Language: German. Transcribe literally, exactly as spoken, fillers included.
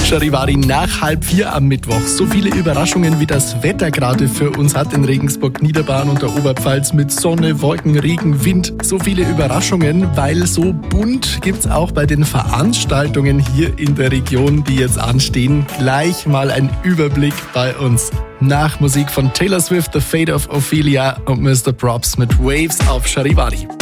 Charivari nach halb vier am Mittwoch. So viele Überraschungen, wie das Wetter gerade für uns hat in Regensburg, Niederbayern und der Oberpfalz mit Sonne, Wolken, Regen, Wind. So viele Überraschungen, weil so bunt gibt's auch bei den Veranstaltungen hier in der Region, die jetzt anstehen. Gleich mal ein Überblick bei uns. Nach Musik von Taylor Swift, The Fate of Ophelia und Mister Props mit Waves auf Charivari.